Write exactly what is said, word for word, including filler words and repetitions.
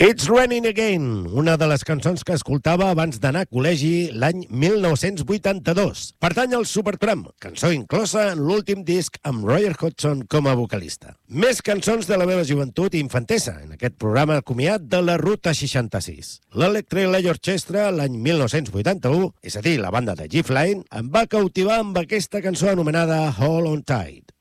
It's Raining Again, una de les cançons que escoltava abans d'anar a col·legi l'any mil nou-cents vuitanta-dos. Pertany al Supertramp, cançó inclosa en l'últim disc amb Roger Hodgson com a vocalista. Més cançons de la meva joventut i infantesa, en aquest programa comiat de la Ruta seixanta-sis. L'Electric Light Orchestra, l'any mil nou-cents vuitanta-u, és a dir, la banda de Jeff Lynne, em va cautivar amb aquesta cançó anomenada Hold on Tight.